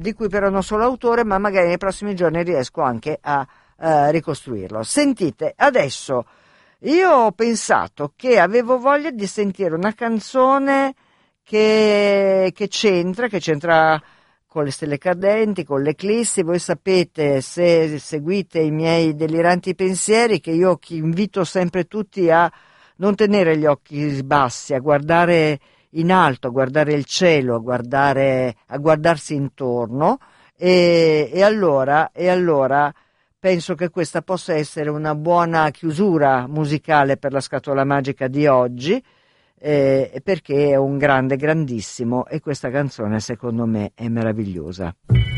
di cui però non sono l'autore, ma magari nei prossimi giorni riesco anche a ricostruirlo. Sentite, adesso io ho pensato che avevo voglia di sentire una canzone che c'entra con le stelle cadenti, con le eclissi. Voi sapete, se seguite i miei deliranti pensieri, che io invito sempre tutti a non tenere gli occhi bassi, a guardare in alto, a guardare il cielo, a guardarsi intorno, e allora penso che questa possa essere una buona chiusura musicale per la scatola magica di oggi, perché è un grandissimo, e questa canzone secondo me è meravigliosa.